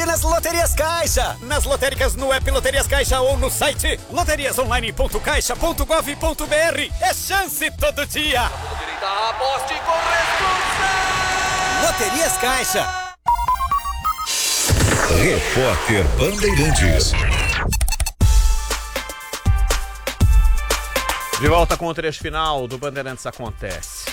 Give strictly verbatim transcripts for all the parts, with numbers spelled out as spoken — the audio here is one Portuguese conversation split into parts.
sorte nas loterias Caixa. Nas lotéricas, no app Loterias Caixa ou no site loterias online ponto caixa ponto gov ponto br. É chance todo dia. Aposte com responsabilidade. Loterias Caixa. Repórter Bandeirantes. De volta com o trecho final do Bandeirantes Acontece.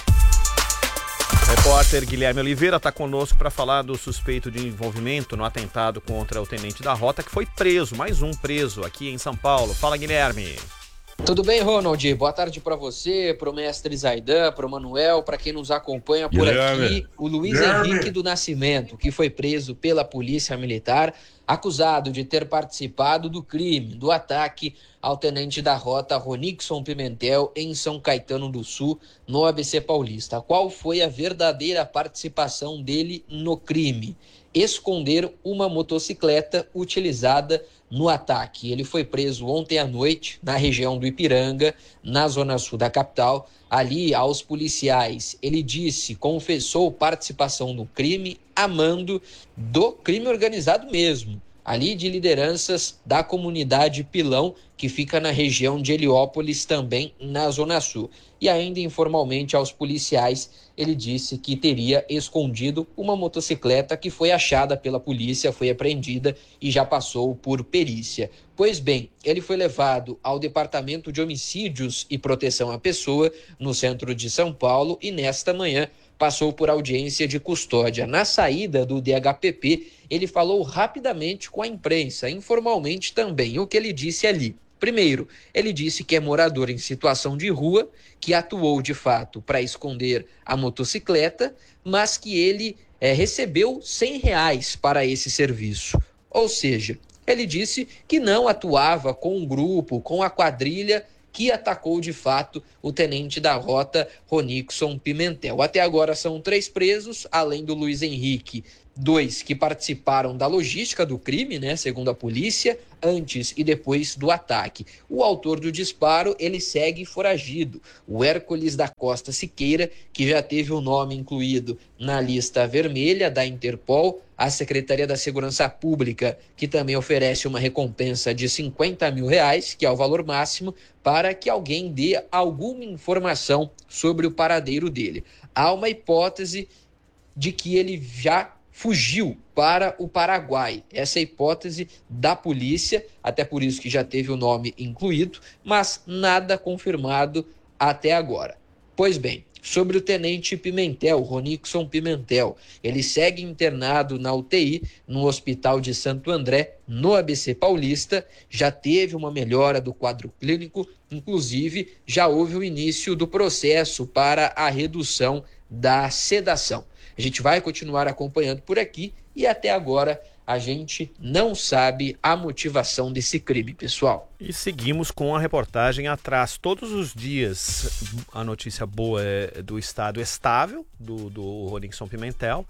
O repórter Guilherme Oliveira está conosco para falar do suspeito de envolvimento no atentado contra o tenente da Rota, que foi preso, mais um preso aqui em São Paulo. Fala, Guilherme. Tudo bem, Ronald? Boa tarde para você, para o mestre Zaidan, para o Manuel, para quem nos acompanha por Guilherme. aqui, o Luiz Guilherme. Henrique do Nascimento, que foi preso pela Polícia Militar, acusado de ter participado do crime, do ataque ao tenente da Rota Ronixon Pimentel em São Caetano do Sul, no A B C Paulista. Qual foi a verdadeira participação dele no crime? Esconder uma motocicleta utilizada no ataque. Ele foi preso ontem à noite na região do Ipiranga, na zona sul da capital. Ali, aos policiais, ele disse, confessou participação no crime, a mando do crime organizado mesmo, ali de lideranças da comunidade Pilão, que fica na região de Heliópolis, também na Zona Sul. E ainda informalmente aos policiais, ele disse que teria escondido uma motocicleta que foi achada pela polícia, foi apreendida e já passou por perícia. Pois bem, ele foi levado ao Departamento de Homicídios e Proteção à Pessoa, no centro de São Paulo, e nesta manhã passou por audiência de custódia. Na saída do D H P P, ele falou rapidamente com a imprensa, informalmente também, o que ele disse ali. Primeiro, ele disse que é morador em situação de rua, que atuou de fato para esconder a motocicleta, mas que ele é, recebeu cem reais para esse serviço. Ou seja, ele disse que não atuava com um grupo, com a quadrilha que atacou de fato o tenente da Rota Ronixon Pimentel. Até agora são três presos, além do Luiz Henrique, dois que participaram da logística do crime, né, segundo a polícia, antes e depois do ataque. O autor do disparo, ele segue foragido, o Hércules da Costa Siqueira, que já teve o nome incluído na lista vermelha da Interpol, a Secretaria da Segurança Pública, que também oferece uma recompensa de cinquenta mil reais, que é o valor máximo, para que alguém dê alguma informação sobre o paradeiro dele. Há uma hipótese de que ele já fugiu para o Paraguai. Essa é a hipótese da polícia, até por isso que já teve o nome incluído, mas nada confirmado até agora. Pois bem, sobre o tenente Pimentel, Ronixon Pimentel, ele segue internado na U T I, no Hospital de Santo André, no A B C Paulista, já teve uma melhora do quadro clínico, inclusive já houve o início do processo para a redução da sedação. A gente vai continuar acompanhando por aqui e até agora a gente não sabe a motivação desse crime, pessoal. E seguimos com a reportagem atrás. Todos os dias a notícia boa é do estado estável do, do Ronixon Pimentel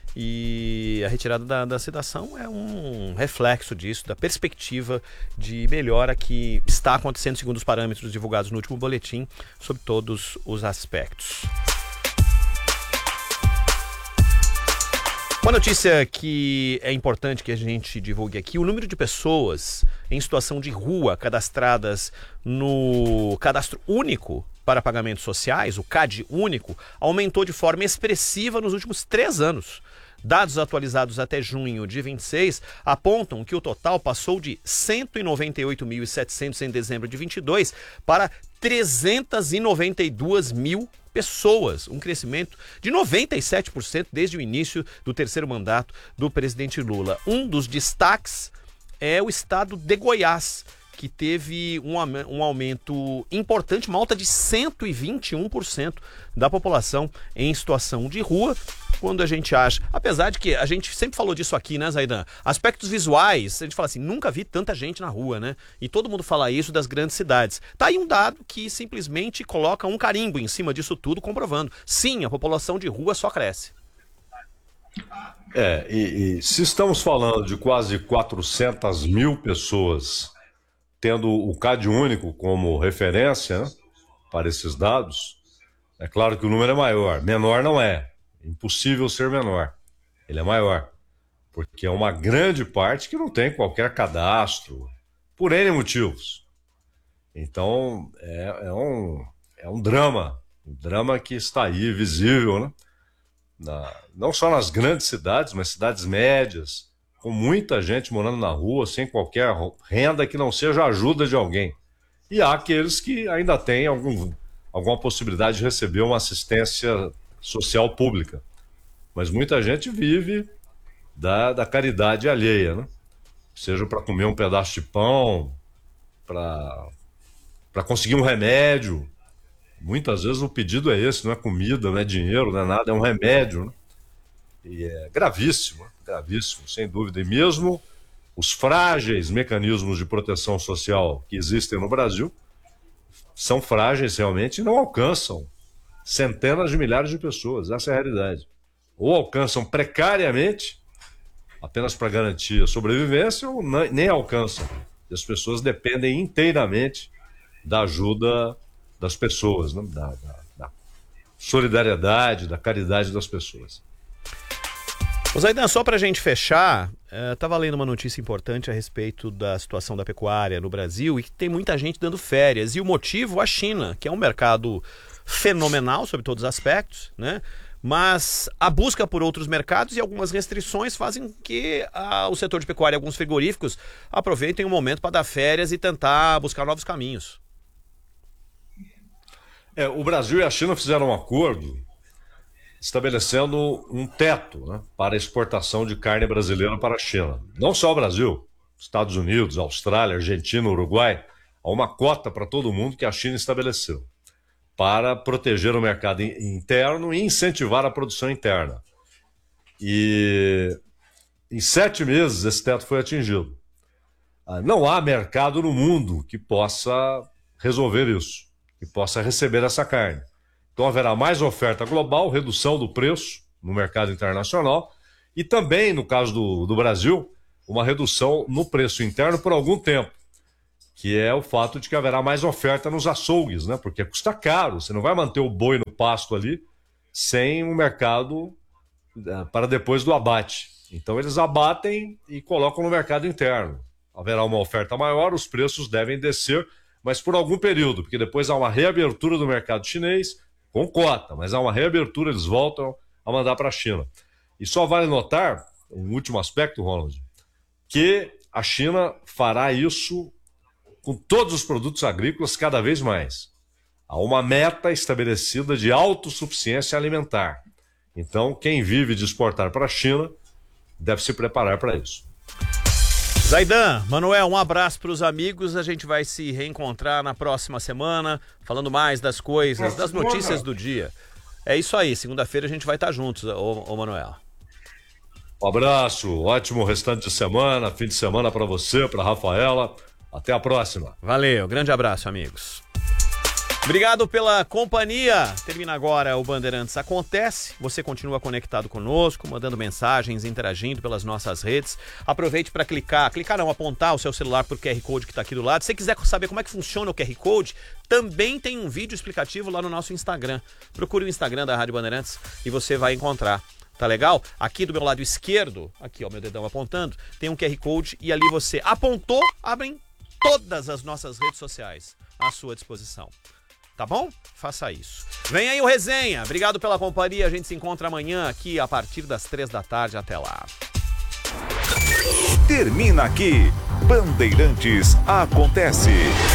e a retirada da, da sedação é um reflexo disso, da perspectiva de melhora que está acontecendo segundo os parâmetros divulgados no último boletim sobre todos os aspectos. Uma notícia que é importante que a gente divulgue aqui: o número de pessoas em situação de rua cadastradas no Cadastro Único para Pagamentos Sociais, o CAD Único, aumentou de forma expressiva nos últimos três anos. Dados atualizados até junho de vinte e seis apontam que o total passou de cento e noventa e oito mil e setecentos em dezembro de vinte e dois para trezentos e noventa e dois mil pessoas, um crescimento de noventa e sete por cento desde o início do terceiro mandato do presidente Lula. Um dos destaques é o estado de Goiás, que teve um, um aumento importante, uma alta de cento e vinte e um por cento da população em situação de rua, quando a gente acha, apesar de que a gente sempre falou disso aqui, né, Zaidan? Aspectos visuais, a gente fala assim, nunca vi tanta gente na rua, né? E todo mundo fala isso das grandes cidades. Tá aí um dado que simplesmente coloca um carimbo em cima disso tudo, comprovando. Sim, a população de rua só cresce. É, e, e se estamos falando de quase quatrocentas mil pessoas tendo o CAD Único como referência, né, para esses dados, é claro que o número é maior. Menor não é. Impossível ser menor. Ele é maior. porque é uma grande parte que não tem qualquer cadastro, por N motivos. Então, é, é, um, é um drama, um drama que está aí visível, né? Na, não só nas grandes cidades, mas cidades médias, com muita gente morando na rua, sem qualquer renda que não seja a ajuda de alguém. E há aqueles que ainda têm algum, alguma possibilidade de receber uma assistência social pública. Mas muita gente vive da, da caridade alheia, né? Seja para comer um pedaço de pão, para para conseguir um remédio. Muitas vezes o pedido é esse, não é comida, não é dinheiro, não é nada, é um remédio, né? E é gravíssimo, gravíssimo, sem dúvida. E mesmo os frágeis mecanismos de proteção social que existem no Brasil são frágeis realmente e não alcançam centenas de milhares de pessoas. Essa é a realidade. Ou alcançam precariamente, apenas para garantir a sobrevivência, ou nem alcançam. E as pessoas dependem inteiramente da ajuda das pessoas, né? da, da, da solidariedade, da caridade das pessoas. Ô Zaidan, só para a gente fechar, estava uh, lendo uma notícia importante a respeito da situação da pecuária no Brasil e que tem muita gente dando férias. E o motivo, a China, que é um mercado fenomenal sob todos os aspectos, né? Mas a busca por outros mercados e algumas restrições fazem que uh, o setor de pecuária e alguns frigoríficos aproveitem o momento para dar férias e tentar buscar novos caminhos. É, o Brasil e a China fizeram um acordo estabelecendo um teto, né, para a exportação de carne brasileira para a China. Não só o Brasil, Estados Unidos, Austrália, Argentina, Uruguai, há uma cota para todo mundo que a China estabeleceu para proteger o mercado interno e incentivar a produção interna. E em sete meses esse teto foi atingido. Não há mercado no mundo que possa resolver isso, que possa receber essa carne. Então haverá mais oferta global, redução do preço no mercado internacional e também, no caso do, do Brasil, uma redução no preço interno por algum tempo, que é o fato de que haverá mais oferta nos açougues, né? Porque custa caro, você não vai manter o boi no pasto ali sem um mercado uh, para depois do abate. Então eles abatem e colocam no mercado interno. Haverá uma oferta maior, os preços devem descer, mas por algum período, porque depois há uma reabertura do mercado chinês, com cota, mas há uma reabertura, eles voltam a mandar para a China. E só vale notar, um último aspecto, Ronald, que a China fará isso com todos os produtos agrícolas cada vez mais. Há uma meta estabelecida de autossuficiência alimentar. Então, quem vive de exportar para a China deve se preparar para isso. Zaidan, Manuel, um abraço para os amigos. A gente vai se reencontrar na próxima semana, falando mais das coisas, das notícias do dia. É isso aí, segunda-feira a gente vai estar juntos, ô, ô Manuel. Um abraço, ótimo restante de semana, fim de semana para você, para Rafaela. Até a próxima. Valeu, grande abraço, amigos. Obrigado pela companhia. Termina agora o Bandeirantes Acontece. Você continua conectado conosco, mandando mensagens, interagindo pelas nossas redes. Aproveite para clicar, clicar não, apontar o seu celular para o Q R Code que está aqui do lado. Se você quiser saber como é que funciona o Q R Code, também tem um vídeo explicativo lá no nosso Instagram. Procure o Instagram da Rádio Bandeirantes e você vai encontrar. Tá legal? Aqui do meu lado esquerdo, aqui ó, meu dedão apontando, tem um Q R Code e ali você apontou, abrem todas as nossas redes sociais à sua disposição. Tá bom? Faça isso. Vem aí o Resenha. Obrigado pela companhia. A gente se encontra amanhã aqui a partir das três da tarde. Até lá. Termina aqui. Bandeirantes Acontece.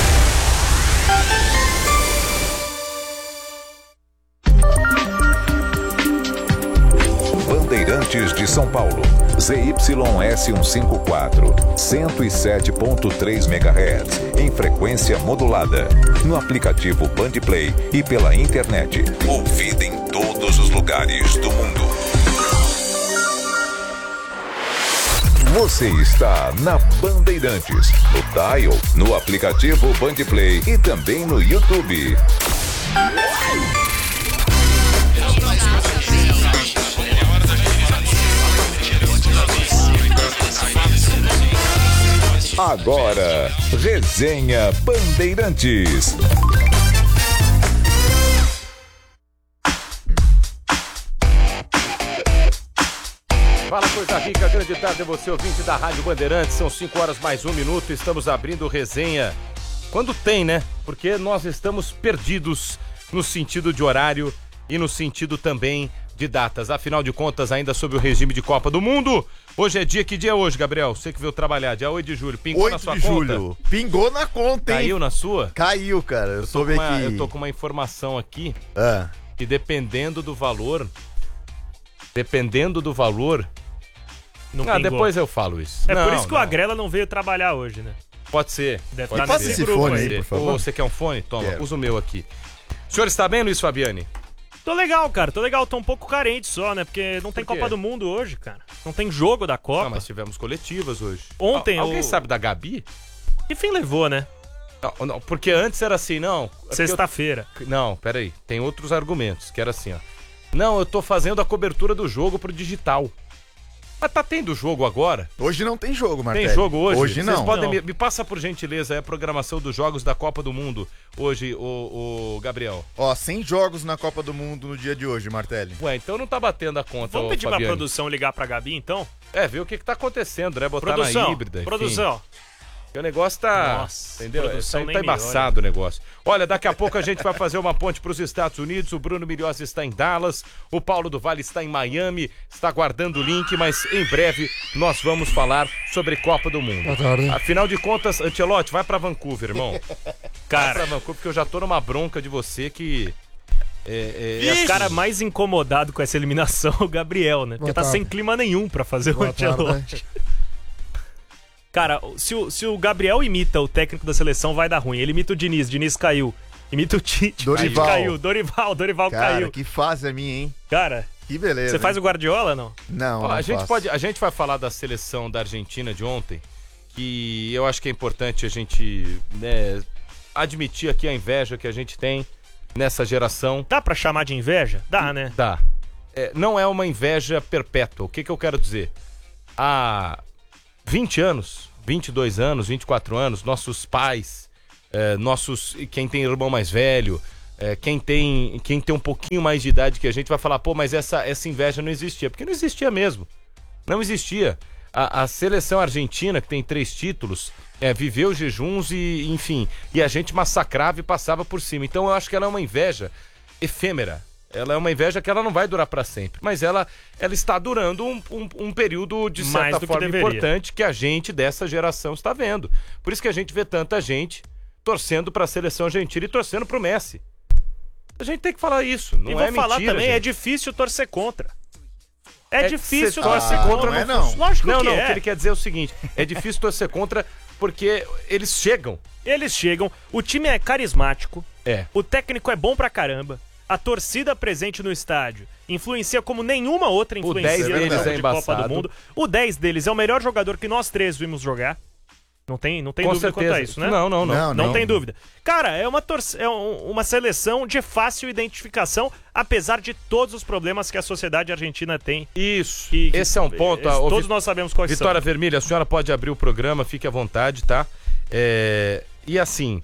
Bandeirantes de São Paulo. Z Y S cento e cinquenta e quatro, cento e sete ponto três megahertz, em frequência modulada. No aplicativo Bandplay e pela internet. Ouvida em todos os lugares do mundo. Você está na Bandeirantes, no Dial, no aplicativo Bandplay e também no YouTube. Agora, Resenha Bandeirantes. Fala, Coisa rica, grande tarde, você ouvinte da Rádio Bandeirantes, são cinco horas mais um minuto, estamos abrindo resenha, quando tem, né? Porque nós estamos perdidos no sentido de horário e no sentido também de datas, afinal de contas, ainda sob o regime de Copa do Mundo. Hoje é dia, que dia é hoje, Gabriel? Você que veio trabalhar, dia oito de julho, pingou na sua oito de julho. conta? Pingou na conta, hein? Caiu na sua? Caiu, cara, eu, Eu tô, soube com uma, aqui. eu tô com uma informação aqui, Ah, que dependendo do valor, dependendo do valor... Não Ah, pingou. depois eu falo isso. É Não, por isso que o não. Agrela não veio trabalhar hoje, né? Pode ser. Deve Pode tá passa ser. nesse esse grupo fone aí. aí, por Ô, favor. você quer um fone? Toma, Quero. usa o meu aqui. O senhor está bem, Luiz Fabiani? Tô legal, cara. Tô legal. Tô um pouco carente só, né? Porque não tem Por quê? Copa do Mundo hoje, cara. Não tem jogo da Copa. Não, mas tivemos coletivas hoje. Ontem Al- Alguém o- sabe da Gabi? Que fim levou, né? Não, não, porque antes era assim, não. é porque Sexta-feira. eu- Não, peraí. Tem outros argumentos, que era assim, ó. Não, eu tô fazendo a cobertura do jogo pro digital. Mas tá tendo jogo agora? hoje não tem jogo, Marcelo. Tem jogo hoje? Hoje Vocês não. podem Não. Me, me passa por gentileza aí a programação dos jogos da Copa do Mundo hoje, o, o Gabriel. Ó, cem jogos na Copa do Mundo no dia de hoje, Martelli. Ué, então não tá batendo a conta, Vamos ô, pedir pra Fabiani. produção ligar pra Gabi, então? É, ver o que que tá acontecendo, né? Botar na Produção, híbrida. enfim. produção. Porque o negócio tá. Nossa, entendeu? produção Tá, nem tá me embaçado o negócio. Olha, daqui a pouco a gente vai fazer uma ponte para os Estados Unidos. O Bruno Milhosa está em Dallas. O Paulo do Vale está em Miami. Está guardando o link, mas em breve nós vamos falar sobre Copa do Mundo. Boa tarde. Afinal de contas, Ancelotti, vai para Vancouver, irmão. Vai pra Cara, Vancouver, porque eu já tô numa bronca de você que. É, é, é o cara mais incomodado com essa eliminação, o Gabriel, né? Porque Boa tá tarde. sem clima nenhum pra fazer o Boa Ancelotti. Cara, se o, se o Gabriel imita o técnico da seleção, vai dar ruim. Ele imita o Diniz, Diniz caiu. Imita o Tite, Dorival. Tite caiu. Dorival, Dorival Cara, caiu. que fase a minha, hein? Cara, Que beleza. você faz hein? o Guardiola, não? Não, Ó, não a gente faço. pode, a gente vai falar da seleção da Argentina de ontem, que eu acho que é importante a gente, né, admitir aqui a inveja que a gente tem nessa geração. Dá pra chamar de inveja? Dá, né? Dá. É, não é uma inveja perpétua. O que, que eu quero dizer? Há vinte anos, vinte e dois anos, vinte e quatro anos, nossos pais, é, nossos, quem tem irmão mais velho, é, quem, tem, quem tem um pouquinho mais de idade que a gente vai falar, pô, mas essa, essa inveja não existia. Porque não existia mesmo. Não existia. A, a seleção argentina, que tem três títulos, é, viveu jejuns e, enfim, e a gente massacrava e passava por cima. Então eu acho que ela é uma inveja efêmera. Ela é uma inveja que ela não vai durar para sempre. Mas ela, ela está durando um, um, um período, de Mais certa do que forma, deveria. importante que a gente dessa geração está vendo. Por isso que a gente vê tanta gente torcendo para a seleção argentina e torcendo para o Messi. A gente tem que falar isso. Não e é vou falar mentira, também, é gente. difícil torcer contra. É, É difícil que você torcer torce contra. contra, não é, não. Lógico Não, que não, é. o que ele quer dizer é o seguinte: é difícil torcer contra porque eles chegam. Eles chegam, o time é carismático, É. o técnico é bom pra caramba, a torcida presente no estádio influencia como nenhuma outra influencia dez no deles jogo é de Copa embaçado. do Mundo. O dez deles é o melhor jogador que nós três vimos jogar. Não tem, não tem Com dúvida certeza. quanto a isso, né? Não, não, não. Não, Não, não. tem dúvida. Cara, é uma, torce... é um- uma seleção de fácil identificação, apesar de todos os problemas que a sociedade argentina tem. Isso. Que- que- Esse é um ponto. esse- Ô, todos Vi- nós sabemos quais Vitória são. Vermelha, a senhora pode abrir o programa, fique à vontade, tá? É, E assim,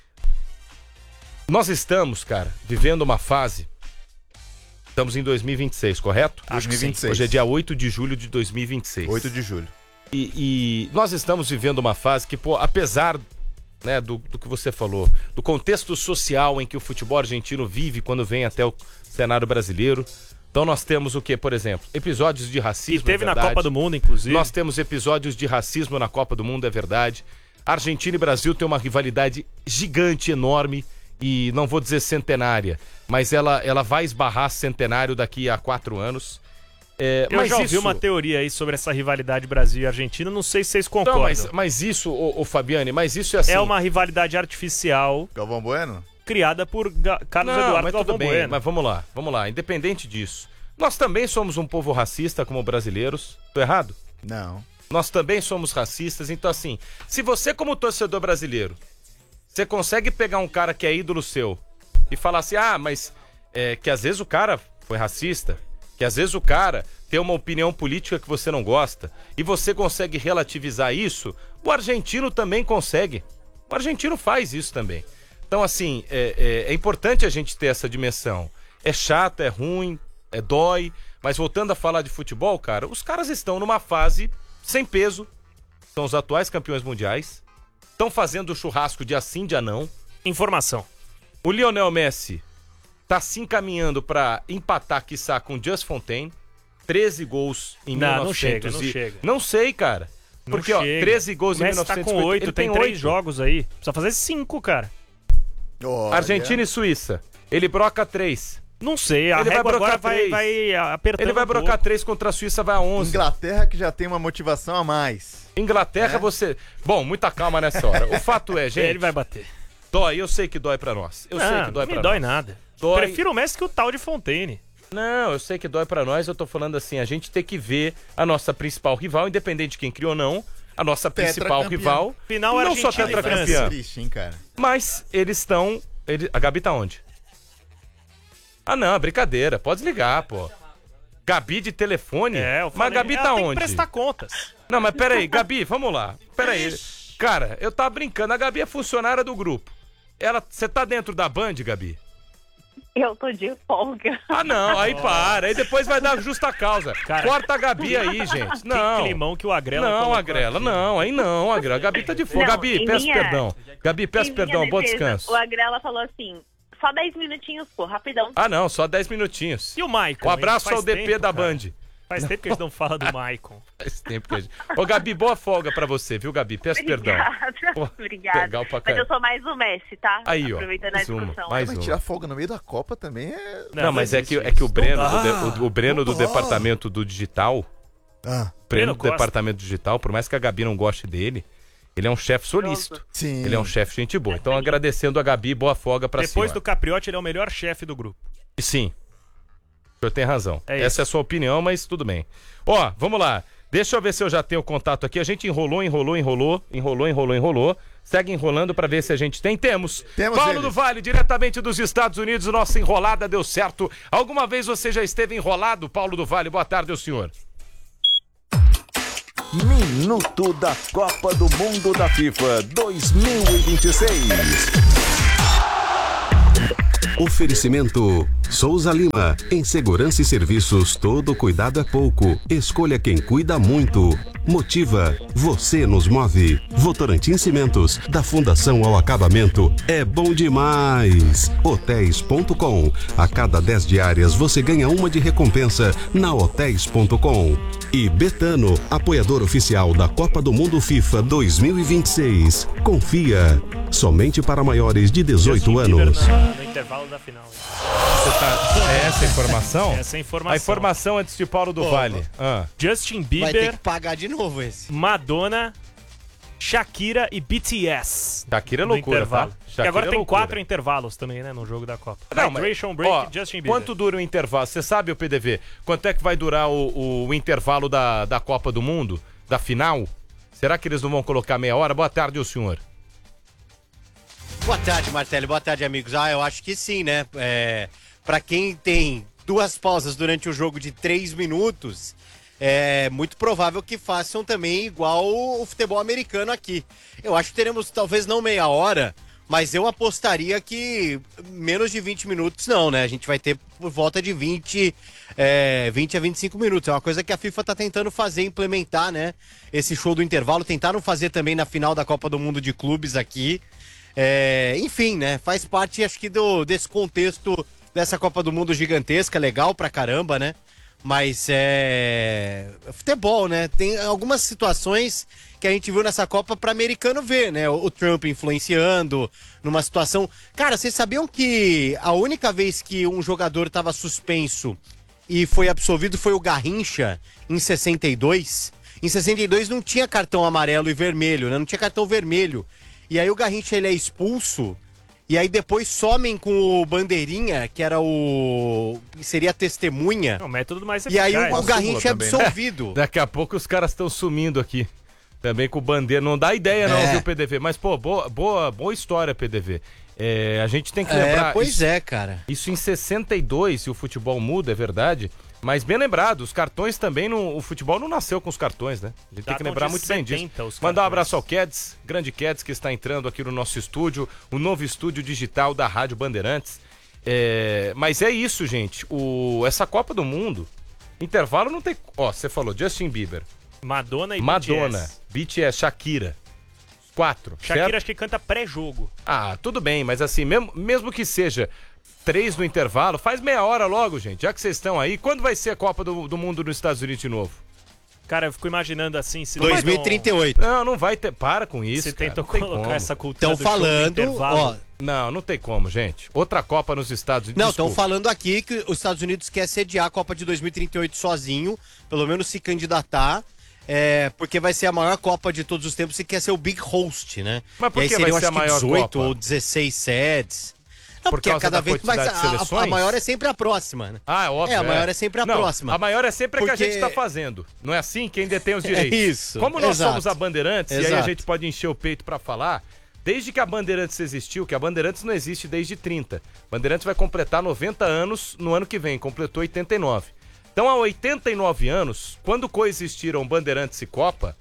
nós estamos, cara, vivendo uma fase. Estamos em dois mil e vinte e seis, correto? dois mil e vinte e seis. Hoje é dia oito de julho de dois mil e vinte e seis. oito de julho. E, e nós estamos vivendo uma fase que, pô, apesar, né, do, do que você falou, do contexto social em que o futebol argentino vive quando vem até o cenário brasileiro. Então nós temos o que, por exemplo? Episódios de E racismo. teve é na verdade. Copa do Mundo, inclusive. Nós temos episódios de racismo na Copa do Mundo, é verdade. Argentina e Brasil têm uma rivalidade gigante, enorme, e não vou dizer centenária, mas ela, ela vai esbarrar centenário daqui a quatro anos. É, Eu mas já ouvi isso... uma teoria aí sobre essa rivalidade Brasil e Argentina, não sei se vocês concordam. Não, mas, mas isso, ô, ô Fabiane, mas isso é assim... É uma rivalidade artificial Galvão Bueno? criada por Ga- Carlos Não, Eduardo mas Galvão tudo bem, Bueno. mas vamos lá, vamos lá. Independente disso, nós também somos um povo racista como brasileiros. Tô errado? Não. Nós também somos racistas, então assim, se você como torcedor brasileiro, você consegue pegar um cara que é ídolo seu e falar assim, ah, mas é, que às vezes o cara foi racista, que às vezes o cara tem uma opinião política que você não gosta, e você consegue relativizar isso, o argentino também consegue. O argentino faz isso também. Então assim, é, é, é importante a gente ter essa dimensão. É chato, é ruim, é dói, Mas voltando a falar de futebol, cara, os caras estão numa fase sem peso. São os atuais campeões mundiais. Estão fazendo o churrasco dia sim, dia não. Informação. O Lionel Messi tá se encaminhando pra empatar, quiçá, com o Just Fontaine. treze gols em Não, mil e não novecentos chega, não e... chega. Não sei, cara. Não Porque, ó, chega. treze gols O em Messi mil novecentos e tá com cinquenta. oito, tem três oito. jogos aí. Precisa fazer cinco, cara. Olha. Argentina e Suíça. Ele broca três. Não sei, a Ele vai régua brocar agora vai, três. vai apertando Ele vai um brocar pouco. três contra a Suíça, vai a onze. Inglaterra que já tem uma motivação a mais. Inglaterra, É. você... Bom, muita calma nessa hora. O fato é, gente... Ele vai bater. Dói, eu sei que dói pra nós. Eu não, sei que dói não pra me dói nós. nada. Dói. Prefiro o Messi que o tal de Fontaine. Não, eu sei que dói pra nós, eu tô falando assim, a gente tem que ver a nossa principal rival, independente de quem criou ou não, a nossa principal Tetracampeã. rival, Final não só Argentina e tetracampeã, Triste, hein, cara? mas eles estão... Ele... A Gabi tá onde? Ah não, brincadeira, pode ligar, pô. Gabi de telefone? É, eu mas falei, a Gabi ela tá tem que onde? prestar contas. Não, mas peraí, Gabi, vamos lá. Peraí. Cara, eu tava brincando, a Gabi é funcionária do grupo. Ela, você tá dentro da Band, Gabi? Eu tô de folga. Ah, não, aí para. Aí depois vai dar justa causa. Cara, Corta a Gabi aí, gente. Que Não. climão que o Agrela Não, colocou Agrela, aqui. não, aí não, Agrela. A Gabi tá de fogo. Não, Gabi, em peço minha- perdão. Gabi, peço Em minha perdão, bom defesa, descanso. O Agrela falou assim, só dez minutinhos, pô, rapidão. Ah, não, só dez minutinhos. E o Maicon? Um abraço hein? ao Faz D P tempo, da cara. Band. Faz tempo que a gente não fala do Maicon. Faz tempo que a gente... Ô, Gabi, boa folga pra você, viu, Gabi? Peço perdão. Obrigada, Pô, obrigada. legal pra Mas caramba. eu sou mais o Messi, tá? Aí, ó, Aproveitando mais a uma, discussão. mais Mas uma. tirar folga no meio da Copa também é... Não, mas é que, existe é que o isso. Breno, Não do, de- dá. o, o Breno do Não dá. departamento do digital, Ah, Breno Breno do Costa. departamento digital, por mais que a Gabi não goste dele, ele é um chefe solícito. sim. Ele é um chefe gente boa. Então, agradecendo a Gabi, boa folga pra Depois do senhora. Capriotti, ele é o melhor chefe do grupo. Sim, o senhor tem razão. É Essa isso. é a sua opinião, mas tudo bem. Ó, vamos lá. Deixa eu ver se eu já tenho o contato aqui. A gente enrolou, enrolou, enrolou, enrolou, enrolou, enrolou. Segue enrolando pra ver se a gente tem. Temos. Temos Paulo eles. do Vale, diretamente dos Estados Unidos. Nossa enrolada deu certo. Alguma vez você já esteve enrolado, Paulo do Vale? Boa tarde, ao senhor. Minuto da Copa do Mundo da FIFA dois mil e vinte e seis. Oferecimento Souza Lima. Em segurança e serviços, todo cuidado é pouco. Escolha quem cuida muito. Motiva. Você nos move. Votorantim Cimentos. Da fundação ao acabamento. É bom demais. hotéis ponto com. A cada dez diárias você ganha uma de recompensa na hotéis ponto com. E Betano, apoiador oficial da Copa do Mundo FIFA dois mil e vinte e seis. Confia. Somente para maiores de dezoito Justin Bieber anos. na- no intervalo da final. Você tá... É essa a informação? Essa é a informação. A informação antes de Paulo do Pô, Vale. Ah. Justin Vai ter Bieber, que pagar de novo esse. Madonna, Shakira e B T S. Shakira é no loucura, intervalo. tá? E Shakira agora é tem loucura. quatro intervalos também, né, no jogo da Copa. Não, mas, Hydration Break ó, e Justin Bieber. quanto dura o intervalo? Você sabe, o P D V, quanto é que vai durar o, o- o intervalo da, da Copa do Mundo? Da final? Será que eles não vão colocar meia hora? Boa tarde, o senhor. Boa tarde, Martelli. Boa tarde, amigos. Ah, eu acho que sim, né? É, para quem tem duas pausas durante o jogo de três minutos, é muito provável que façam também igual o futebol americano aqui. Eu acho que teremos talvez não meia hora, mas eu apostaria que menos de vinte minutos não, né? A gente vai ter por volta de vinte, é, vinte a vinte e cinco minutos. É uma coisa que a FIFA tá tentando fazer, implementar, né? Esse show do intervalo. Tentaram fazer também na final da Copa do Mundo de Clubes aqui. É, enfim, né? Faz parte, acho que, do, desse contexto dessa Copa do Mundo gigantesca, legal pra caramba, né? Mas é. Futebol, né? Tem algumas situações que a gente viu nessa Copa pra americano ver, né? O, o Trump influenciando numa situação. Cara, vocês sabiam que a única vez que um jogador tava suspenso e foi absolvido foi o Garrincha em sessenta e dois? Em sessenta e dois não tinha cartão amarelo e vermelho, né? Não tinha cartão vermelho. E aí o Garrincha ele é expulso, e aí depois somem com o Bandeirinha, que era o... seria a testemunha. É o método mais E aí o, eficaz. o Garrincha é também, né? absolvido. Daqui a pouco os caras estão sumindo aqui. Também com o bandeira. Não dá ideia, não, É. viu, P D V? Mas, pô, boa, boa, boa história, P D V. É, a gente tem que É, lembrar. pois isso, é, cara. Isso em sessenta e dois, se o futebol muda, é verdade. Mas bem lembrado, os cartões também, não, o futebol não nasceu com os cartões, né? A gente tem que Datam lembrar de muito bem disso. setenta os Mandar um cartões. abraço ao Keds, grande Keds, que está entrando aqui no nosso estúdio, o novo estúdio digital da Rádio Bandeirantes. É, mas é isso, gente. O, essa Copa do Mundo, Intervalo não tem... Ó, você falou Justin Bieber. Madonna e Madonna, B T S. B T S, Shakira. Quatro, Shakira certo? acho que canta pré-jogo. Ah, tudo bem, mas assim, mesmo, mesmo que seja três no intervalo, faz meia hora logo, gente. Já que vocês estão aí, quando vai ser a Copa do, do Mundo nos Estados Unidos de novo? Cara, eu fico imaginando assim... se dois mil e trinta e oito. Não, não vai ter... Para com isso, Você cara, tentou não tem colocar como. essa cultura Estão falando, ó... Não, não tem como, gente. Outra Copa nos Estados Unidos. Não, estão desculpa. falando aqui que os Estados Unidos quer sediar a Copa de dois mil e trinta e oito sozinho, pelo menos se candidatar, é, porque vai ser a maior Copa de todos os tempos e quer ser o Big Host, né? Mas por e aí que seriam, vai ser acho a que maior dezoito Copa? ou dezesseis sedes. Não, Por porque causa cada da vez mais quantidade de a, a, seleções? a maior é sempre a próxima, né? Ah, é óbvio. É, a maior é sempre a Não, próxima. A maior é sempre a que a Porque- gente tá fazendo. Não é assim? Quem detém os direitos. É isso, Como nós exato. somos a Bandeirantes, e aí a Exato. gente pode encher o peito pra falar, desde que a Bandeirantes existiu, que a Bandeirantes não existe desde trinta. Bandeirantes vai completar noventa anos no ano que vem, completou oitenta e nove. Então, há oitenta e nove anos, quando coexistiram Bandeirantes e Copa,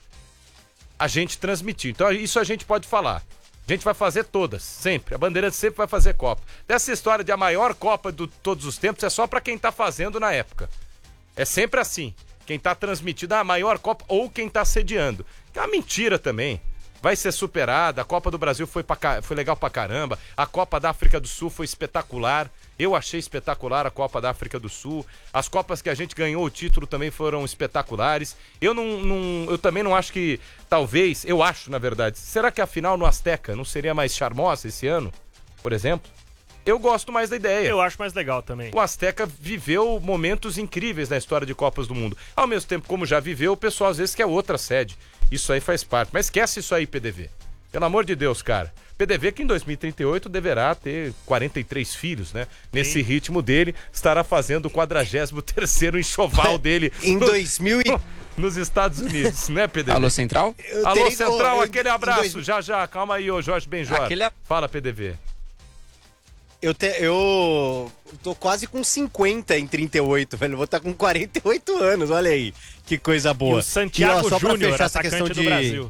a gente transmitiu. Então, isso a gente pode falar. A gente vai fazer todas, sempre. A Bandeirantes sempre vai fazer Copa. Dessa história de a maior Copa de todos os tempos é só pra quem tá fazendo na época. É sempre assim. Quem tá transmitindo a maior Copa ou quem tá sediando. Que é uma mentira também. Vai ser superada. A Copa do Brasil foi, pra, ca- foi legal pra caramba. A Copa da África do Sul foi espetacular. Eu achei espetacular a Copa da África do Sul. As Copas que a gente ganhou o título também foram espetaculares. Eu não, não- eu também não acho que, talvez, eu acho na verdade, será que a final no Azteca não seria mais charmosa esse ano, por exemplo? Eu gosto mais da ideia. Eu acho mais legal também. O Azteca viveu momentos incríveis na história de Copas do Mundo. Ao mesmo tempo, como já viveu, o pessoal às vezes quer outra sede. Isso aí faz parte. Mas esquece isso aí, P D V. Pelo amor de Deus, cara. P D V que em dois mil e trinta e oito deverá ter quarenta e três filhos, né? Nesse Sim. ritmo dele, estará fazendo o quadragésimo terceiro enxoval dele. Em no- dois mil e... Nos Estados Unidos, né, P D V? Alô, Central? Eu Alô, teria- Central, eu- aquele em abraço. dois- Já, já. Calma aí, ô Jorge Benjor. Aquele a- Fala, P D V. Eu, te, eu tô quase com cinquenta em trinta e oito, velho. Eu vou estar com quarenta e oito anos, olha aí. Que coisa boa. E o Santiago E, ó, só pra Júnior, fechar essa atacante questão do de... Brasil.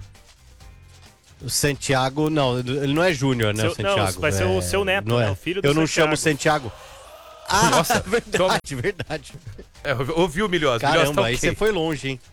O Santiago, não, ele não é Júnior, né, Seu- o Santiago. não, vai ser o seu neto, não né, é. o filho do Eu não Santiago. chamo Santiago. Ah, Nossa, verdade, verdade. É, ouviu, Milhosa? Milhosa Caramba, tá aí ok. você foi longe, hein?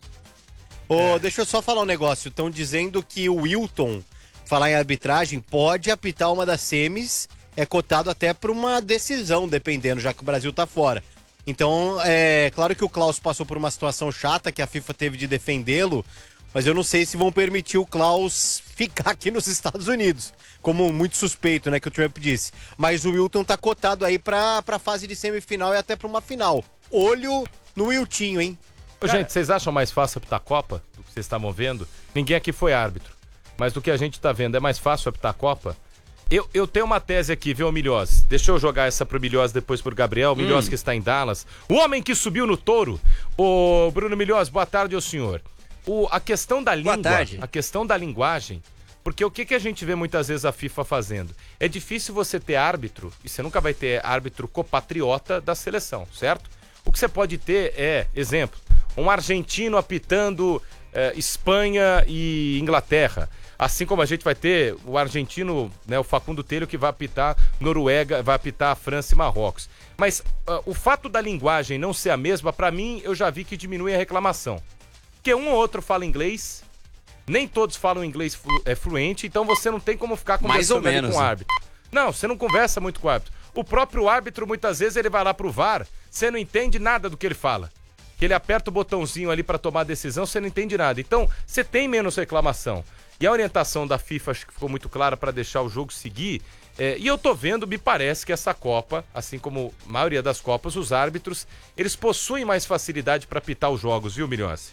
Ô, deixa eu só falar um negócio. Estão dizendo que o Wilton, falar em arbitragem, pode apitar uma das semis, é cotado até para uma decisão, dependendo, já que o Brasil tá fora. Então, é claro que o Klaus passou por uma situação chata, que a FIFA teve de defendê-lo, mas eu não sei se vão permitir o Klaus ficar aqui nos Estados Unidos, como muito suspeito, né, que o Trump disse. Mas o Wilton tá cotado aí pra, pra fase de semifinal e até pra uma final. Olho no Wiltinho, hein? Ô, gente, vocês acham mais fácil apitar a Copa do que vocês estavam vendo? Ninguém aqui foi árbitro. Mas do que a gente tá vendo, é mais fácil apitar a Copa? Eu, eu tenho uma tese aqui, viu, Milhose? Deixa eu jogar essa pro Milhose depois pro Gabriel. O Milhose que está em Dallas. O homem que subiu no touro. Ô, Bruno Milhose, boa tarde ao senhor. O, a questão da língua, tarde. a questão da linguagem, porque o que, que a gente vê muitas vezes a FIFA fazendo? É difícil você ter árbitro, e você nunca vai ter árbitro copatriota da seleção, certo? O que você pode ter é, exemplo, um argentino apitando eh, Espanha e Inglaterra. Assim como a gente vai ter o argentino, né, o Facundo Telho, que vai apitar Noruega, vai apitar a França e Marrocos. Mas uh, o fato da linguagem não ser a mesma, pra mim, eu já vi que diminui a reclamação. Porque um ou outro fala inglês, nem todos falam inglês flu- é, fluente, então você não tem como ficar Mais ou conversando ali menos, com o né? árbitro. Não, você não conversa muito com o árbitro. O próprio árbitro, muitas vezes, ele vai lá pro V A R, você não entende nada do que ele fala. Que ele aperta o botãozinho ali pra tomar a decisão, você não entende nada. Então, você tem menos reclamação. E a orientação da FIFA acho que ficou muito clara para deixar o jogo seguir. É, e eu tô vendo, me parece que essa Copa, assim como a maioria das Copas, os árbitros, eles possuem mais facilidade para apitar os jogos, viu, Milhões?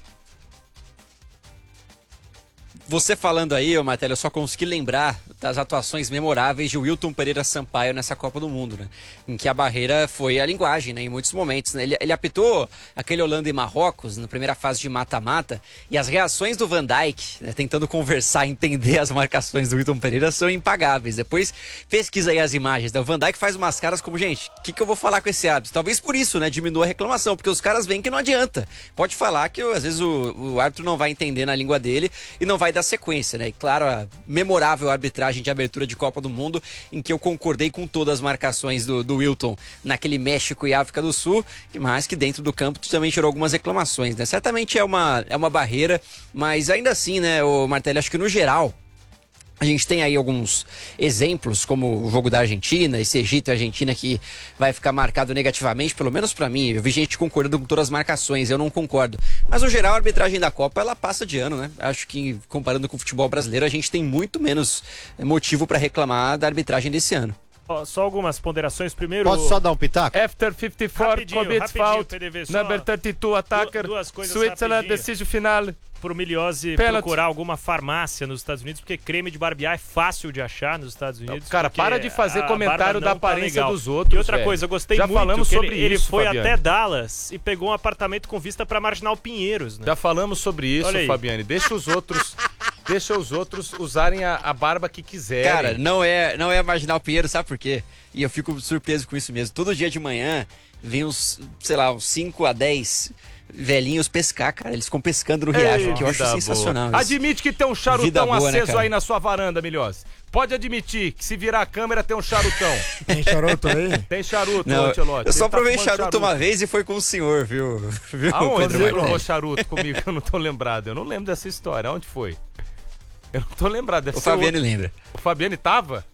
Você falando aí, ô Martelo, eu só consegui lembrar das atuações memoráveis de Wilton Pereira Sampaio nessa Copa do Mundo, né? Em que a barreira foi a linguagem, né? Em muitos momentos, né? Ele, ele apitou aquele Holanda e Marrocos na primeira fase de mata-mata e as reações do Van Dijk, né? Tentando conversar, entender as marcações do Wilton Pereira são impagáveis. Depois pesquisa aí as imagens, né? O Van Dijk faz umas caras como, gente, o que, que eu vou falar com esse árbitro? Talvez por isso, né? Diminua a reclamação, porque os caras veem que não adianta. Pode falar que às vezes o, o árbitro não vai entender na língua dele e não vai vai dar sequência, né? E claro, a memorável arbitragem de abertura de Copa do Mundo, em que eu concordei com todas as marcações do, do Wilton naquele México e África do Sul, mas que dentro do campo também gerou algumas reclamações, né? Certamente é uma, é uma barreira, mas ainda assim, né, o Martelli, acho que no geral a gente tem aí alguns exemplos, como o jogo da Argentina, esse Egito e Argentina que vai ficar marcado negativamente, pelo menos pra mim. Eu vi gente concordando com todas as marcações, eu não concordo. Mas no geral a arbitragem da Copa, ela passa de ano, né? Acho que comparando com o futebol brasileiro, a gente tem muito menos motivo pra reclamar da arbitragem desse ano. Ó, só algumas ponderações. Primeiro... Posso só dar um pitaco? After cinquenta e quatro, Rapidinho, commits rapidinho, foul, P D V, só number trinta e dois attacker, du- duas coisas Switzerland, rapidinho. decision final. Pro Miliose Penalty. procurar alguma farmácia nos Estados Unidos, porque creme de barbear é fácil de achar nos Estados Unidos. Cara, porque para de fazer a comentário barba da não tá aparência legal. dos outros, E outra velho. coisa, eu gostei Já muito falamos que sobre ele, ele isso, foi Fabiane. até Dallas e pegou um apartamento com vista pra Marginal Pinheiros, né? Já falamos sobre isso, Olha aí. Fabiane. Deixa os outros, deixa os outros usarem a, a barba que quiserem. Cara, não é, não é a Marginal Pinheiro, sabe por quê? E eu fico surpreso com isso mesmo. Todo dia de manhã vem uns, sei lá, uns cinco a dez velhinhos pescar, cara. Eles ficam pescando no riacho, Ei, que eu acho vida sensacional. boa. isso. Admite que tem um Vida charutão boa, né, aceso cara? aí na sua varanda, Milhose. Pode admitir que se virar a câmera tem um charutão. Tem charuto aí? Tem charuto, Não, Ancelotti. eu só Ele tá provei fumando charuto uma vez e foi com o senhor, viu? viu? Aonde Pedro você Martelli? provou charuto comigo? Eu não tô lembrado. Eu não lembro dessa história. Aonde foi? Eu não tô lembrado. Deve O ser Fabiane outro. lembra. O Fabiane tava?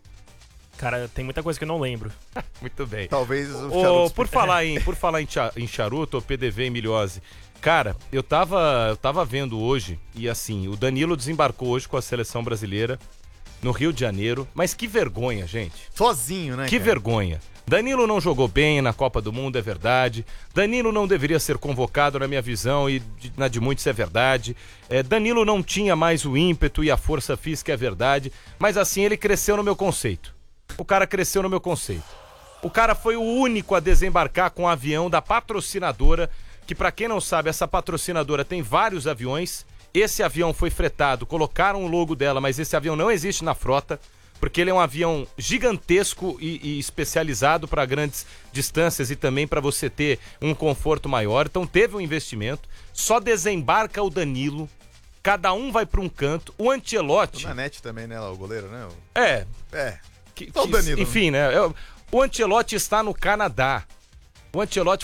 Cara, tem muita coisa que eu não lembro. Muito bem. Talvez o Ô, charuto... por falar em, por falar em, cha- em charuto, ou P D V e Milhose, cara, eu tava, eu tava vendo hoje, e assim, o Danilo desembarcou hoje com a seleção brasileira no Rio de Janeiro, mas que vergonha, gente. Sozinho, né, Que cara? vergonha. Danilo não jogou bem na Copa do Mundo, é verdade. Danilo não deveria ser convocado, na minha visão, e de- na de muitos é verdade. É, Danilo não tinha mais o ímpeto e a força física, é verdade. Mas assim, ele cresceu no meu conceito. O cara cresceu no meu conceito. O cara foi o único a desembarcar com o avião da patrocinadora, que pra quem não sabe, essa patrocinadora tem vários aviões. Esse avião foi fretado, colocaram o logo dela, mas esse avião não existe na frota, porque ele é um avião gigantesco e, e especializado para grandes distâncias e também para você ter um conforto maior. Então teve um investimento, só desembarca o Danilo, cada um vai para um canto, o Ancelotti... O Nanete também, né, lá, o goleiro, né? É. É. Que, Só o que- Danilo. enfim, né? eu- O Ancelotti está no Canadá. O Ancelotti